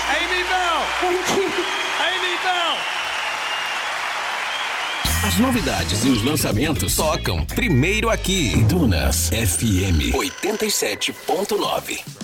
Amy Bell! Thank you. Amy Bell! As novidades e os lançamentos tocam primeiro aqui. Dunas FM 87.9.